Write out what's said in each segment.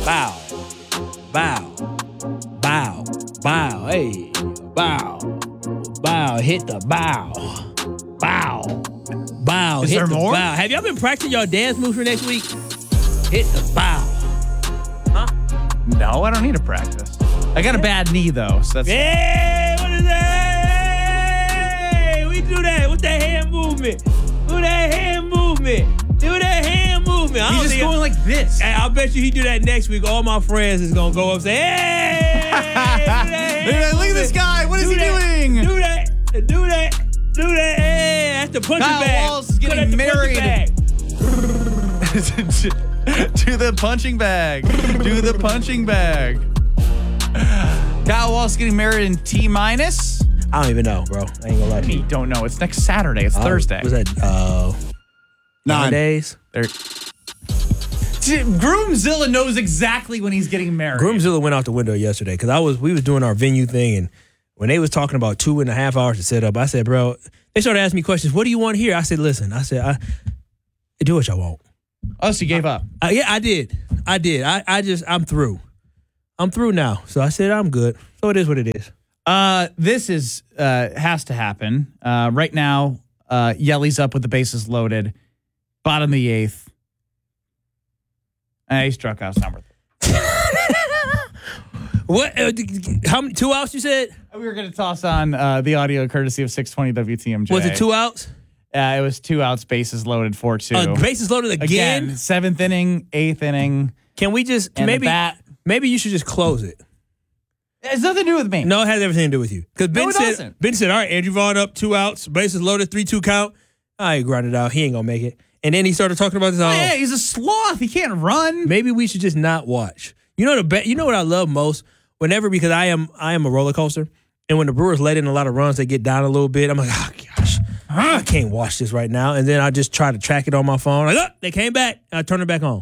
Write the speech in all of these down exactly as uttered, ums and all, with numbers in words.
Bow. Bow. Bow. Bow. Hey. Bow. Bow. Hit the bow. Bow. Bow. Is Hit there the more? bow. Have y'all been practicing your dance moves for next week? Hit the bow. Huh? No, I don't need to practice. I got a bad knee, though, so that's... Hey, what is that? Hey, we do that with that hand movement. Do that hand movement. Do that hand movement. I He's don't just think going I, like this. Hey, I'll bet you he do that next week. All my friends is going to go up and say, hey, do that hand Look at movement. this guy. What is Do he that, doing? Do that. Do that. Do that. Hey, that's the punching Kyle bag. Walls is Go, getting that's the punching married. bag. To the punching bag. Do the punching bag. Kyle Walsh getting married in T minus. I don't even know, bro. I ain't going to lie to You you. don't know. It's next Saturday. It's Thursday. Was that uh, nine Nine. days? There. Groomzilla knows exactly when he's getting married. Groomzilla went out the window yesterday because I was we was doing our venue thing, and when they was talking about two and a half hours to set up, I said, bro, they started asking me questions. What do you want here? I said, listen, I said, I do what y'all want. Oh, so you gave up. Uh, yeah, I did. I did. I, I just I'm through. I'm through now. So I said I'm good. So it is what it is. Uh, this is uh has to happen. Uh, right now, uh, Yelly's up with the bases loaded, bottom of the eighth. And he struck out number three. What? Uh, how many? Two outs? You said? We were going to toss on uh, the audio courtesy of six twenty W T M J. Was it two outs? Uh, it was two outs, bases loaded, four two. Uh, bases loaded again? Again, seventh inning, eighth inning. Can we just And the maybe? bat. Maybe you should just close it. It has nothing to do with me. No, it has everything to do with you. Because Ben No, it said, doesn't. Ben said, all right, Andrew Vaughn up, two outs, bases loaded, three two count. I grind it out. He ain't gonna make it. And then he started talking about this. Oh, Oh, yeah, he's a sloth. He can't run. maybe we should just not watch. You know the be- You know what I love most? Whenever because I am I am a roller coaster, and when the Brewers let in a lot of runs, they get down a little bit. I'm like, oh gosh, I can't watch this right now. And then I just try to track it on my phone. Like, oh, they came back. And I turn it back on.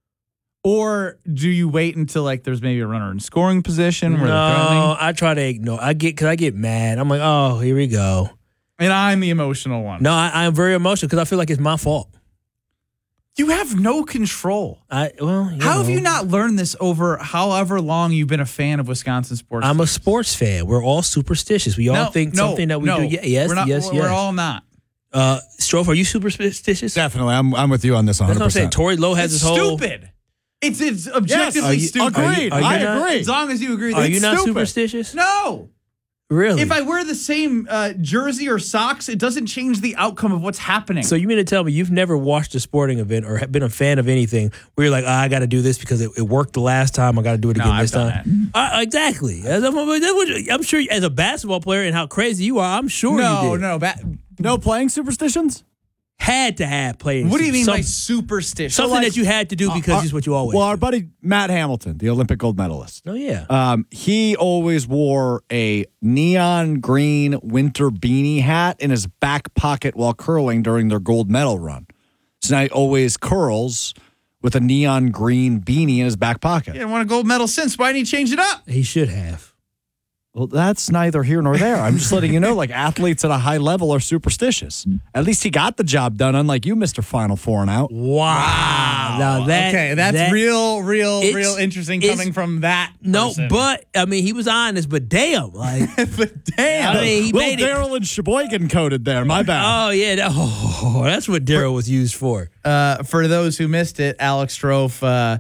Or do you wait until like there's maybe a runner in scoring position where they're throwing? No, I try to ignore. I get because I get mad. I'm like, oh, here we go. And I'm the emotional one. No, I, I'm very emotional because I feel like it's my fault. You have no control. I well, you How have know. you not learned this over however long you've been a fan of Wisconsin sports? I'm a teams? sports fan. We're all superstitious. We all No, think no, something that we no. do. Yeah, yes, we're not, yes, we're, yes. We're all not. Uh, Strofe, are you superstitious? Definitely. I'm I'm with you on this one That's hundred what I'm saying. percent. Tory Lowe has It's his whole. stupid. It's it's objectively Are you- stupid. are you- are you I not- agree. As long as you agree, Are that's you not stupid. superstitious? No. Really? If I wear the same uh, jersey or socks, it doesn't change the outcome of what's happening. So you mean to tell me you've never watched a sporting event or been a fan of anything where you're like, oh, I got to do this because it, it worked the last time. I got to do it No, again I've this done time. Uh, exactly. As I'm, I'm sure as a basketball player and how crazy you are, I'm sure no, you did. no, ba- No playing superstitions? Had to have played. What do you mean some- by superstition? something like- that you had to do because Uh, it's what you always. Well, our buddy Matt Hamilton, the Olympic gold medalist. oh yeah. Um, he always wore a neon green winter beanie hat in his back pocket while curling during their gold medal run. So now he always curls with a neon green beanie in his back pocket. He didn't won a gold medal since. Why didn't he change it up? he should have. Well, that's neither here nor there. I'm just letting you know, like, athletes at a high level are superstitious. At least he got the job done, unlike you, Mister Final Four and out. Wow. Now that okay, that's that- real, real, It's- real interesting it's- coming from that. No, person. but I mean, he was honest. But damn, like, but damn. I mean, he Little made it. Daryl and Sheboygan coded there. My bad. Oh yeah, that, oh, that's what Daryl was used for. Uh, for those who missed it, Alex Strofe uh,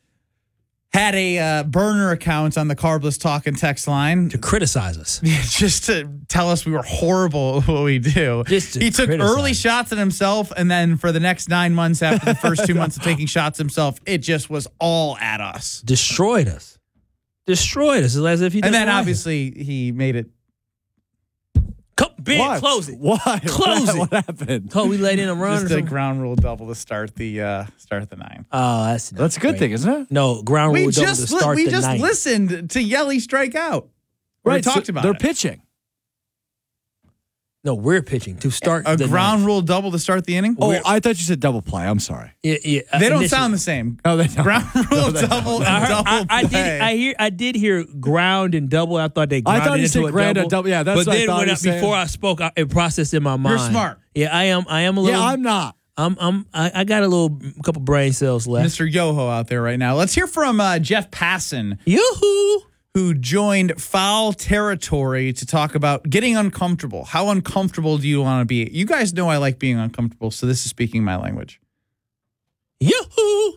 had a uh, burner account on the Carbless Talk and text line To criticize us. just to tell us we were horrible at what we do. Just to he took criticize. early shots at himself, and then for the next nine months after the first two months of taking shots himself, it just was all at us. Destroyed us. Destroyed us as if he. And didn't then like obviously he made it. Come, Ben, What? close it. Why? Close what, it. What happened? Oh, we laid in a run. Just or a something? ground rule double to start the uh, start the nine. Oh, that's That's a good great. thing, isn't it? No, ground rule We double just to li- start we the just ninth. listened to Yelly strike out. We Right. talked so about They're it. pitching. No, we're pitching to start A the ground ninth. rule double to start the inning. Oh, We're- I thought you said double play. I'm sorry. Yeah, yeah, They don't initially. sound the same. No, they don't. Ground rule double I, and heard, double I, I play. did. I hear. I did hear ground and double. I thought they. I Grounded thought he into said a grand double. and double. Yeah, that's but what I then thought when he I, was saying. before I spoke, I, it processed in my mind. smart. Yeah, I am. I am a little. Yeah, I'm not. I'm, I'm, I, I got a little, a couple brain cells left. Mister Yoho out there right now. Let's hear from uh, Jeff Passan, Yoo-hoo! who joined Foul Territory to talk about getting uncomfortable. How uncomfortable do you want to be? You guys know I like being uncomfortable, so this is speaking my language. Yoo-hoo!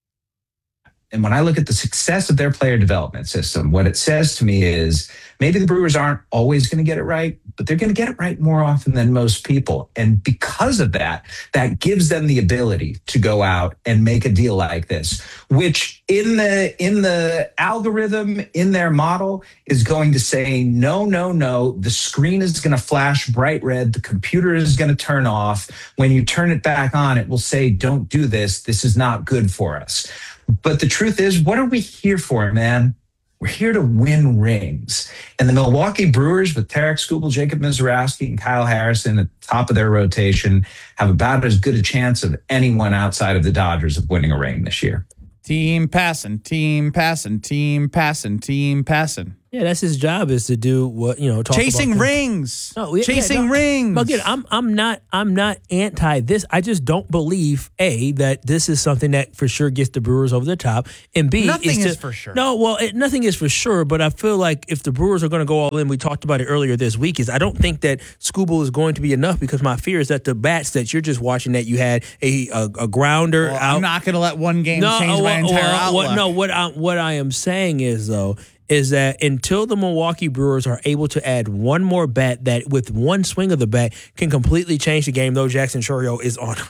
And when I look at the success of their player development system, what it says to me is maybe the Brewers aren't always going to get it right, but they're going to get it right more often than most people. And because of that, that gives them the ability to go out and make a deal like this, which in the in the algorithm, in their model, is going to say, no, no, no, the screen is going to flash bright red, the computer is going to turn off. When you turn it back on, it will say, don't do this. This is not good for us. But the truth is, what are we here for, man? We're here to win rings. And the Milwaukee Brewers with Tarek Skubal, Jacob Misiorowski, and Kyle Harrison at the top of their rotation have about as good a chance of anyone outside of the Dodgers of winning a ring this year. Team passing, team passing, team passing, team passing. Yeah, that's his job, is to do what, you know, talk Chasing about rings. No, yeah, Chasing yeah, no. rings. But again, I'm I'm not I'm not anti this. I just don't believe A, that this is something that for sure gets the Brewers over the top, and B, Nothing it's is just, for sure. No, well, it, nothing is for sure. But I feel like if the Brewers are going to go all in, we talked about it earlier this week. Is I don't think that Skubal is going to be enough, because my fear is that the bats that you're just watching, that you had a a, a grounder Well, out. I'm not going to let one game No, change uh, my well, entire well, outlook. What, no, what I what I am saying is though. is that until the Milwaukee Brewers are able to add one more bat that with one swing of the bat can completely change the game, though Jackson Chourio is on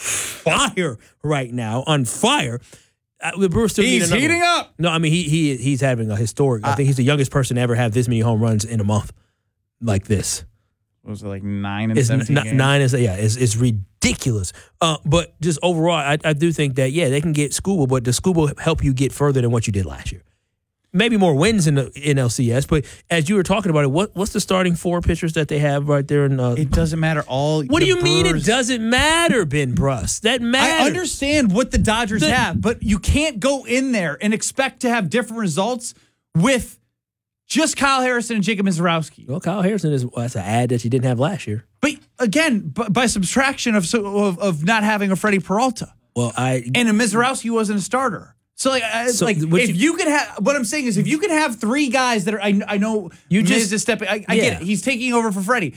fire right now, on fire. Uh, the Brewers still He's need another heating one. up. No, I mean, he he he's having a historic. I Uh, think he's the youngest person to ever have this many home runs in a month like this. What was it, like nine and It's seventeen n- games? nine is yeah, it's, it's ridiculous. Uh, but just overall, I, I do think that yeah, they can get Skubal, but does Skubal help you get further than what you did last year? Maybe more wins in the N L C S, but as you were talking about it, what what's the starting four pitchers that they have right there? In uh, It doesn't matter. All what the do you mean it Brewers- doesn't matter, Ben Bruss? That matters. I understand what the Dodgers The- have, but you can't go in there and expect to have different results with just Kyle Harrison and Jacob Misiorowski. Well, Kyle Harrison is well, that's an ad that you didn't have last year. But again, b- by subtraction of, so- of of not having a Freddie Peralta, Well, I and a Misiorowski wasn't a starter. So like, I- So like what if you- you, could have, what I'm saying is, if you could have three guys that are, I, I know You Miz just- is stepping, I, I yeah. get it. He's taking over for Freddie.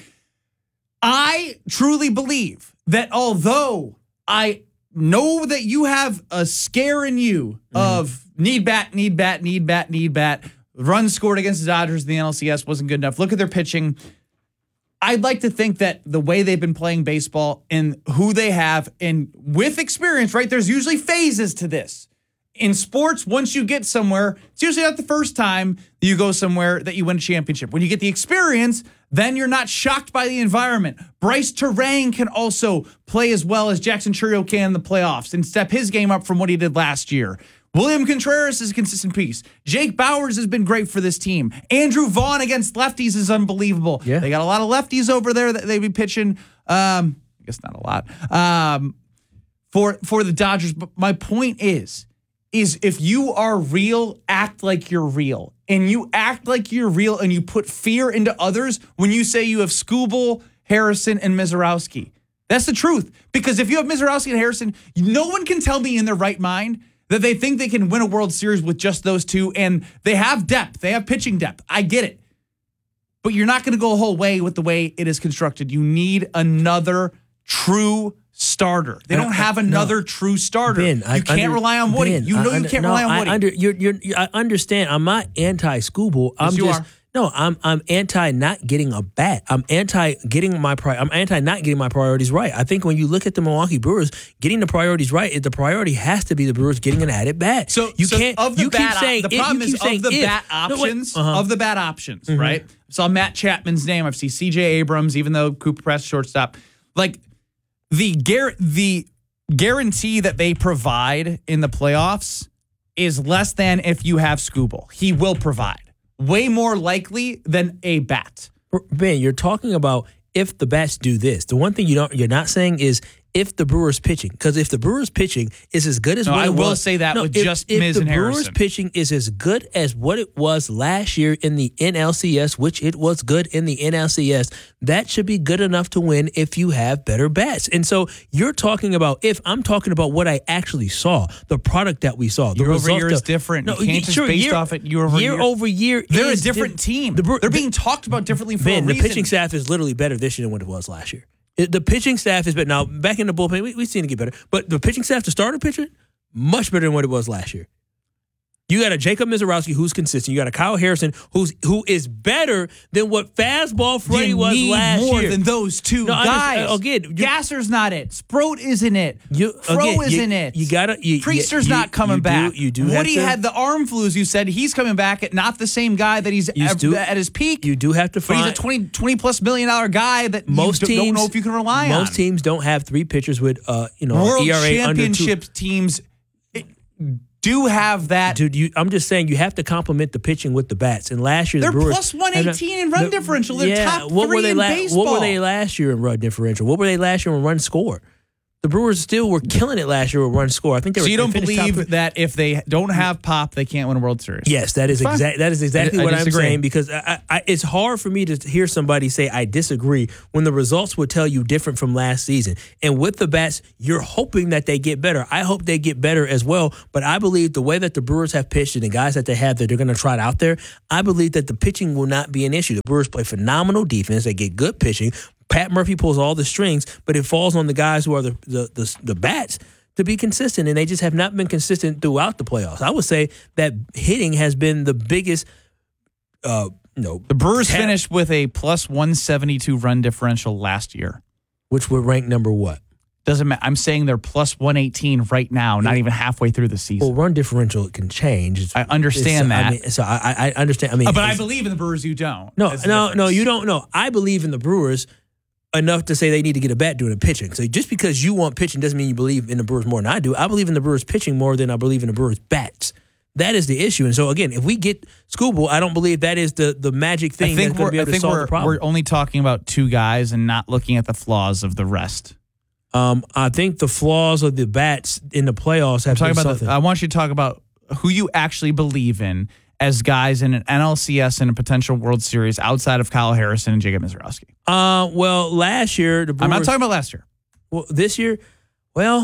I truly believe that although I know that you have a scare in you Mm-hmm. of need bat, need bat, need bat, need bat, runs scored against the Dodgers in the N L C S wasn't good enough. Look at their pitching. I'd like to think that the way they've been playing baseball and who they have, and with experience, right? There's usually phases to this. In sports, once you get somewhere, it's usually not the first time you go somewhere that you win a championship. When you get the experience, then you're not shocked by the environment. Bryce Terang can also play as well as Jackson Chourio can in the playoffs and step his game up from what he did last year. William Contreras is a consistent piece. Jake Bowers has been great for this team. Andrew Vaughn against lefties is unbelievable. Yeah. They got a lot of lefties over there that they be pitching. Um, I guess not a lot. Um, for for the Dodgers. But my point is, is if you are real, act like you're real. And you act like you're real and you put fear into others when you say you have Skubal, Harrison, and Misiorowski. That's the truth. Because if you have Misiorowski and Harrison, no one can tell me in their right mind that they think they can win a World Series with just those two. And they have depth. They have pitching depth. I get it. But you're not going to go a whole way with the way it is constructed. You need another true starter. They I- don't have I- another no. true starter. Ben, I you can't under- rely on Woody. Ben, you know I you under- can't no, rely on I Woody. Under, you're, you're, I understand. I'm not anti-Skubal. I'm you just are. no. I'm I'm anti not getting a bat. I'm anti getting my pri- I'm anti not getting my priorities right. I think when you look at the Milwaukee Brewers, getting the priorities right, the priority has to be the Brewers getting an added bat. So you so can't. of the you bat keep saying op- the if, problem you is keep saying of the if. bat No, wait. options Uh-huh. of the bat options, right? I saw Matt Chapman's name. I've seen C J Abrams, even though Cooper Press shortstop. Like the gar- the guarantee that they provide in the playoffs is less than if you have Skubal. He will provide way more likely than a bat. Ben, you're talking about if the bats do this. The one thing you don't, you're not saying is if the Brewers pitching, because if the Brewers pitching is as good as No, what I it will was, say that no, with if, just if Miz the and Brewers Harrison. pitching is as good as what it was last year in the N L C S, which it was good in the N L C S, that should be good enough to win if you have better bats. And so you're talking about if I'm talking about what I actually saw, the product that we saw. The Year over result year that- is different. You No, can't just sure, based year, off it year over year year. over year. They're a is different diff- team. The Bre- They're being talked about differently for Ben, a the reason. pitching staff is literally better this year than what it was last year. It- The pitching staff is better. Now, back in the bullpen, we, we've seen it get better. But the pitching staff, the starter pitcher, much better than what it was last year. You got a Jacob Mizorowski who's consistent. You got a Kyle Harrison who's who is better than what fastball Freddie you was need last more year. than those two No, I guys. understand. Again, you- Gasser's not it. Sproat isn't it. You- Fro again, you- isn't it. you gotta- you- Priester's you- not coming you do- back. you do have Woody to- had the arm flus. You said he's coming back at not the same guy that he's You ev- do- at his peak. You do have to but find. he's a twenty, twenty plus million dollar guy that most you d- teams don't know if you can rely on. Most teams don't have three pitchers with uh you know World E R A under two. Championship teams do have that. Dude, you, I'm just saying you have to complement the pitching with the bats. And last year, They're the Brewers plus one eighteen in run the- differential. They're yeah, top what were three they in la- baseball. What were they last year in run differential? What were they last year in run score? The Brewers still were killing it last year with run score. I think they were. So you don't they finished top three. believe that if they don't have Pop, they can't win a World Series? Yes, that is Fine. exact. That is exactly I- I what I'm disagree. saying because I, I, it's hard for me to hear somebody say I disagree when the results would tell you different from last season. And with the bats, you're hoping that they get better. I hope they get better as well. But I believe the way that the Brewers have pitched and the guys that they have that they're going to trot out there, I believe that the pitching will not be an issue. The Brewers play phenomenal defense. They get good pitching. Pat Murphy pulls all the strings, but it falls on the guys who are the the, the, the bats to be consistent, and they just have not been consistent throughout the playoffs. I would say that hitting has been the biggest. Uh, no, The Brewers ta- finished with a plus one seventy-two run differential last year. which would rank number what? Doesn't matter. I'm saying they're plus one eighteen right now, not even halfway through the season. Well, run differential can change. It's- I understand it's- that. I mean, so I, I understand. I mean, Uh, but I it's- believe in the Brewers. You don't. no, That's the no, no, difference. you don't. No, I believe in the Brewers enough to say they need to get a bat doing the pitching. So just because you want pitching doesn't mean you believe in the Brewers more than I do. I believe in the Brewers pitching more than I believe in the Brewers bats. That is the issue. And so again, if we get Skubal, I don't believe that is the the magic thing I that's think going we're, to be I able to think solve we're, the problem. we're only talking about two guys and not looking at the flaws of the rest. Um, I think the flaws of the bats in the playoffs have I'm talking been about. something. The, I want you to talk about who you actually believe in as guys in an N L C S and a potential World Series outside of Kyle Harrison and Jacob Mizorowski. uh, well, last year the Brewers. I'm not talking about last year. Well, this year, well,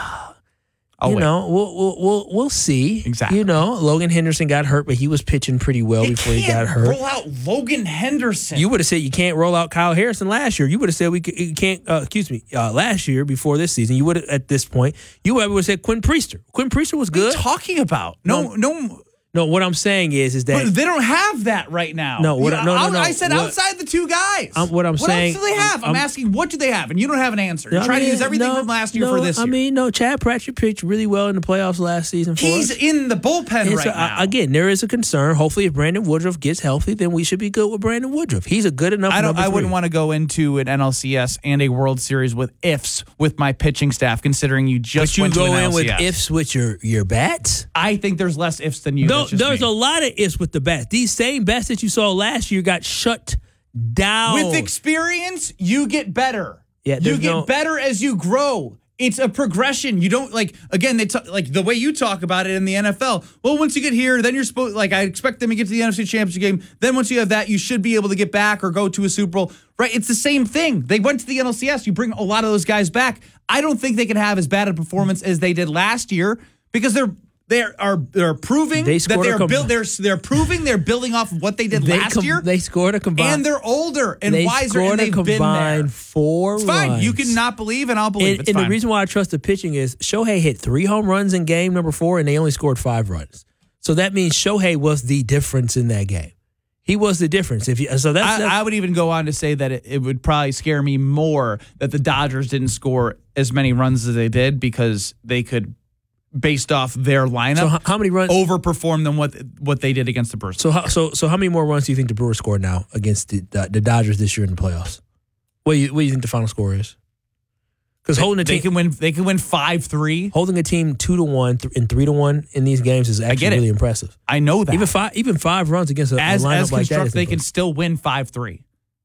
I'll you wait. know, we'll, we'll we'll we'll see. Exactly. You know, Logan Henderson got hurt, but he was pitching pretty well before he got hurt. Roll out Logan Henderson. You would have said you can't roll out Kyle Harrison last year. You would have said we c- you can't. Uh, excuse me, uh, last year before this season, you would have at this point you would have said Quinn Priester. Quinn Priester was what are you good. talking about? No, no. No, what I'm saying is is that But they don't have that right now. No, what- You- no, no, I- no. I said What- outside the two guys. Um, what I'm what saying- else do they have? I'm, I'm- asking, what do they have? And you don't have an answer. You're I trying to mean, use everything no, from last year no, for this year. I mean, no, Chad Pratchett pitched really well in the playoffs last season for he's us. in the bullpen And right so, now. uh, again, there is a concern. Hopefully, if Brandon Woodruff gets healthy, then we should be good with Brandon Woodruff. He's a good enough. I don't. number I wouldn't three. want to go into an N L C S and a World Series with ifs with my pitching staff, considering you just But you went to go an in with N L C S. ifs with your your bats. I think there's less ifs than you. No, That's just there's me. a lot of ifs with the bats. These same bats that you saw last year got shut down. With experience, you get better. Yeah, you there's get no- better as you grow. It's a progression. You don't like again. They talk, like the way you talk about it in the N F L. Well, once you get here, then you're supposed like I expect them to get to the N F C Championship game. Then once you have that, you should be able to get back or go to a Super Bowl. Right? It's the same thing. They went to the N L C S. You bring a lot of those guys back. I don't think they can have as bad a performance as they did last year because they're. They are they're proving They that scored a they're com- built. They're they're proving they're building off of what they did they last com- year. They scored a combined. and they're older and they wiser, scored and a they've been there. combined four It's fine. runs. You can not believe, and I'll believe. And, it's and fine. the reason why I trust the pitching is Shohei hit three home runs in game number four, and they only scored five runs. So that means Shohei was the difference in that game. He was the difference. If you so that's, that's I, I would even go on to say that it, it would probably scare me more that the Dodgers didn't score as many runs as they did because they could, based off their lineup, so how, how many runs? overperform than what what they did against the Brewers. So how, so so how many more runs do you think the Brewers scored now against the the, the Dodgers this year in the playoffs? What do you what do you think the final score is? Because they, holding a they team can win. They can win five three. holding a team two to one th- and three to one in these games is actually get it. really impressive. I know that. Even five even five runs against a, as a lineup as like that constructed, is they can impressive. still win five three.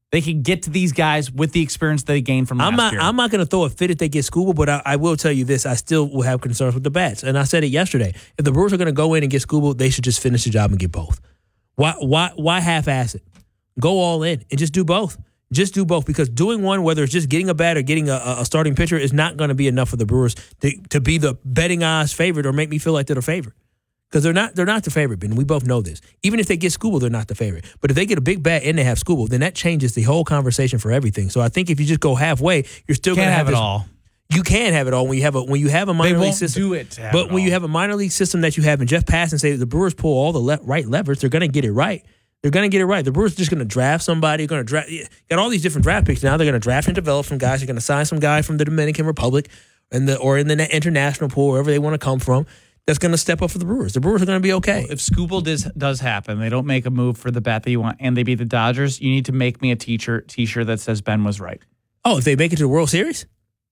They can get to these guys with the experience they gained from last I'm not, year. I'm not going to throw a fit if they get Skubal, but I, I will tell you this. I still will have concerns with the bats. And I said it yesterday. If the Brewers are going to go in and get Skubal, they should just finish the job and get both. Why, why, why half-ass it? Go all in and just do both. Just do both, because doing one, whether it's just getting a bat or getting a, a starting pitcher, is not going to be enough for the Brewers to, to be the betting odds favorite or make me feel like they're the favorite. Because they're not they're not the favorite, Ben. We both know this. Even if they get Skubal, they're not the favorite. But if they get a big bat and they have Skubal, then that changes the whole conversation for everything. So I think if you just go halfway, you're still going to have have it this, all. You can have it all when you have a when you have a minor They league won't system. do it to have but it when all. you have a minor league system that you have, and Jeff Passan say the Brewers pull all the le- right levers, they're going to get it right. They're going to get it right. The Brewers are just going to draft somebody. Going to draft. Got all these different draft picks now. They're going to draft and develop some guys. They're going to sign some guy from the Dominican Republic, and the or in the international pool, wherever they want to come from. That's going to step up for the Brewers. The Brewers are going to be okay. If Skubal does, does happen, they don't make a move for the bat that you want, and they beat the Dodgers, you need to make me a t-shirt, t-shirt that says Ben was right. Oh, if they make it to the World Series?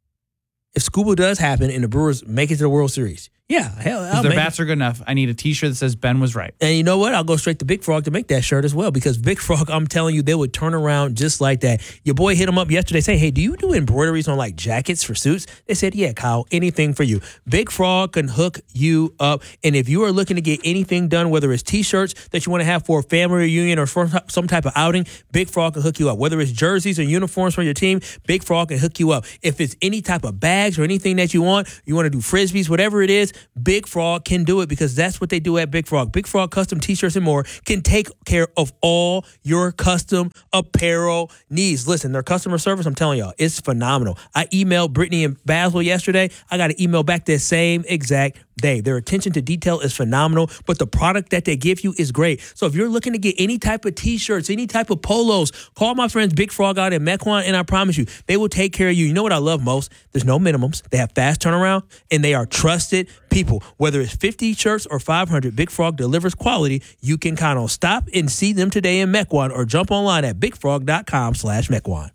If Skubal does happen and the Brewers make it to the World Series, yeah, hell, I'll Their make bats it. are good enough. I need a t-shirt that says Ben was right. And you know what? I'll go straight to Big Frog to make that shirt as well, because Big Frog, I'm telling you, they would turn around just like that. Your boy hit him up yesterday saying, hey, do you do embroideries on like jackets for suits? They said, yeah, Kyle, anything for you. Big Frog can hook you up. And if you are looking to get anything done, whether it's T-shirts that you want to have for a family reunion or for some type of outing, Big Frog can hook you up. Whether it's jerseys or uniforms for your team, Big Frog can hook you up. If it's any type of bags or anything that you want, you want to do Frisbees, whatever it is, Big Frog can do it, because that's what they do at Big Frog. Big Frog Custom T-shirts and more can take care of all your custom apparel needs. Listen, their customer service, I'm telling y'all, it's phenomenal. I emailed Brittany and Basil yesterday. I got an email back that same exact day. Their attention to detail is phenomenal, but the product that they give you is great. So if you're looking to get any type of T-shirts, any type of polos, call my friends Big Frog out in Mequon, and I promise you, they will take care of you. You know what I love most? There's no minimums. They have fast turnaround, and they are trusted people. Whether it's fifty shirts or five hundred, Big Frog delivers quality you can count on. Stop and see them today in Mequon, or jump online at bigfrog.com slash Mequon.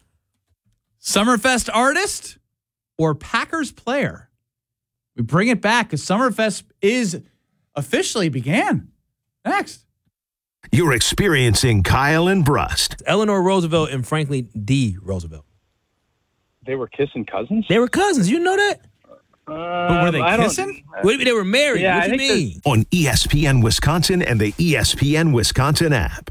Summerfest artist or Packers player? We bring it back because Summerfest is officially began. Next. You're experiencing Kyle and Brust. Eleanor Roosevelt and Franklin D. Roosevelt. They were kissing cousins? They were cousins. You know that? But were they I don't- kissing? What do you mean they were married? Yeah, what I do you think mean? On E S P N Wisconsin and the E S P N Wisconsin app.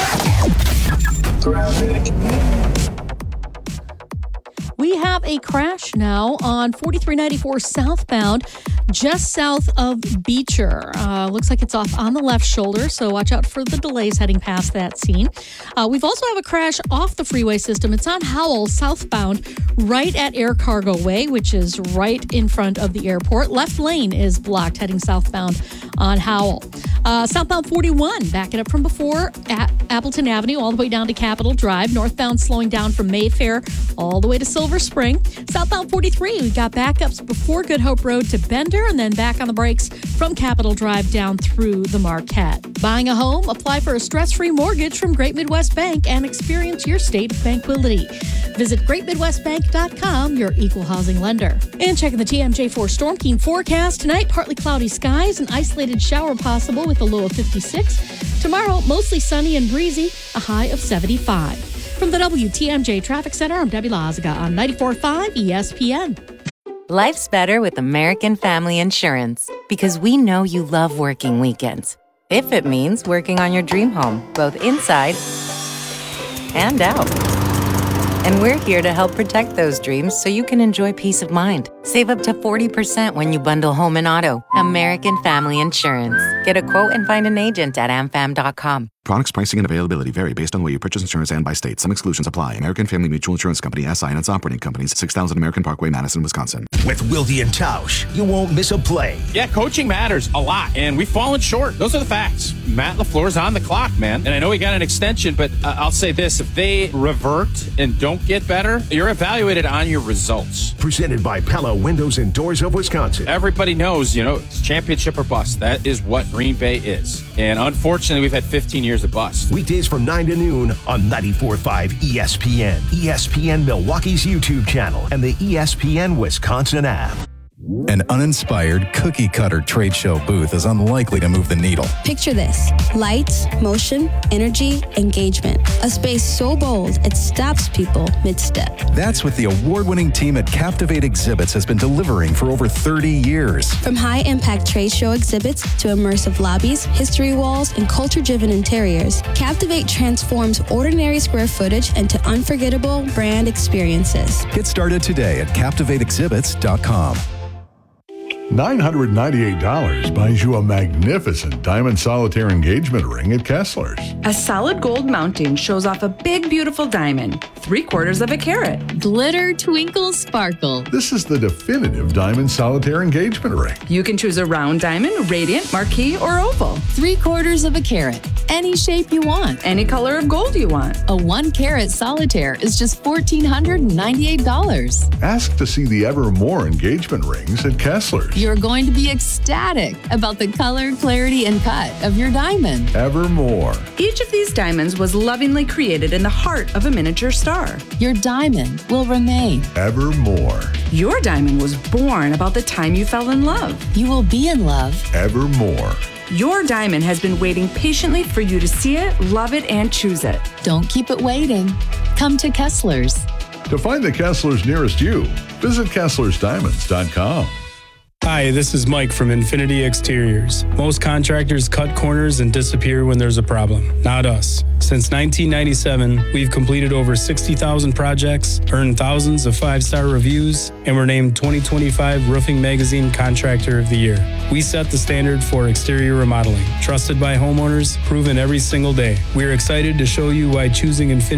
We have a crash now on forty-three ninety-four southbound, just south of Beecher. Uh, looks like it's off on the left shoulder, so watch out for the delays heading past that scene. Uh, we've also have a crash off the freeway system. It's on Howell southbound, right at Air Cargo Way, which is right in front of the airport. Left lane is blocked heading southbound on Howell. Uh, southbound forty-one, backing up from before at Appleton Avenue all the way down to Capitol Drive. Northbound slowing down from Mayfair all the way to Silver Spring. Southbound forty-three, we got backups before Good Hope Road to Bender, and then back on the brakes from Capitol Drive down through the Marquette. Buying a home? Apply for a stress-free mortgage from Great Midwest Bank and experience your state of tranquility. Visit great midwest bank dot com, your equal housing lender. And checking the T M J four Storm King forecast. Tonight, partly cloudy skies, an isolated shower possible with a low of fifty-six. Tomorrow, mostly sunny and breezy, a high of seventy-five. From the W T M J Traffic Center, I'm Debbie Lazaga on ninety-four point five E S P N. Life's better with American Family Insurance because we know you love working weekends. If it means working on your dream home, both inside and out. And we're here to help protect those dreams so you can enjoy peace of mind. Save up to forty percent when you bundle home and auto. American Family Insurance. Get a quote and find an agent at am fam dot com. Products, pricing, and availability vary based on where you purchase insurance and by state. Some exclusions apply. American Family Mutual Insurance Company, S I and its operating companies, six thousand American Parkway, Madison, Wisconsin. With Wilde and Tausch, you won't miss a play. Yeah, coaching matters a lot, and we've fallen short. Those are the facts. Matt LaFleur's on the clock, man. And I know he got an extension, but uh, I'll say this. If they revert and don't get better, you're evaluated on your results. Presented by Pella Windows and Doors of Wisconsin. Everybody knows, you know, it's championship or bust. That is what Green Bay is. And unfortunately, we've had fifteen years of bust. Weekdays from nine to noon on ninety-four point five E S P N, E S P N Milwaukee's YouTube channel, and the E S P N Wisconsin app. An uninspired, cookie-cutter trade show booth is unlikely to move the needle. Picture this: lights, motion, energy, engagement. A space so bold it stops people mid-step. That's what the award-winning team at Captivate Exhibits has been delivering for over thirty years. From high-impact trade show exhibits to immersive lobbies, history walls, and culture-driven interiors, Captivate transforms ordinary square footage into unforgettable brand experiences. Get started today at captivate exhibits dot com. nine hundred ninety-eight dollars buys you a magnificent diamond solitaire engagement ring at Kessler's. A solid gold mounting shows off a big, beautiful diamond, three quarters of a carat. Glitter, twinkle, sparkle. This is the definitive diamond solitaire engagement ring. You can choose a round diamond, radiant, marquise, or oval. Three quarters of a carat. Any shape you want. Any color of gold you want. A one carat solitaire is just one thousand four hundred ninety-eight dollars. Ask to see the Evermore engagement rings at Kessler's. You're going to be ecstatic about the color, clarity, and cut of your diamond. Evermore. Each of these diamonds was lovingly created in the heart of a miniature star. Your diamond will remain. Evermore. Your diamond was born about the time you fell in love. You will be in love. Evermore. Your diamond has been waiting patiently for you to see it, love it, and choose it. Don't keep it waiting. Come to Kessler's. To find the Kessler's nearest you, visit Kesslers Diamonds dot com. Hi, this is Mike from Infinity Exteriors. Most contractors cut corners and disappear when there's a problem. Not us. Since nineteen ninety-seven, we've completed over sixty thousand projects, earned thousands of five-star reviews, and were named twenty twenty-five Roofing Magazine Contractor of the Year. We set the standard for exterior remodeling. Trusted by homeowners, proven every single day. We're excited to show you why choosing Infinity